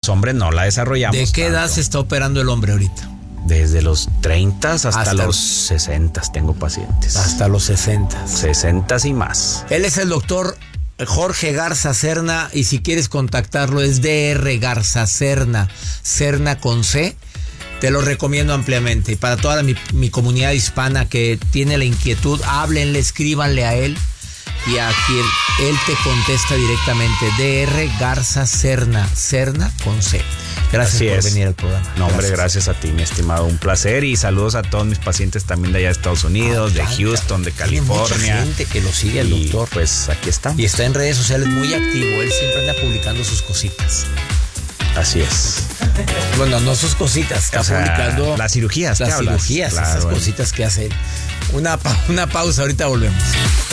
hombres no la desarrollamos. ¿De qué edad se está operando el hombre ahorita? Desde los 30 hasta los 60 tengo pacientes. Hasta los 60. 60 y más. Él es el doctor Jorge Garza Serna, y si quieres contactarlo es Dr. Garza Serna, Serna con C. Te lo recomiendo ampliamente. Y para toda mi comunidad hispana que tiene la inquietud, háblenle, escríbanle a él. Y aquí él te contesta directamente. Dr. Garza Serna, Serna con C. Gracias por venir al programa. No, hombre, gracias a ti, mi estimado. Un placer. Y saludos a todos mis pacientes también de allá de Estados Unidos, de Houston, de California. Hay mucha gente que lo sigue al doctor. Pues aquí estamos. Y está en redes sociales muy activo. Él siempre anda publicando sus cositas. Así es. Bueno, no sus cositas. Está publicando las cirugías. Las cirugías, claro, esas cositas que hace él. Una pausa, ahorita volvemos.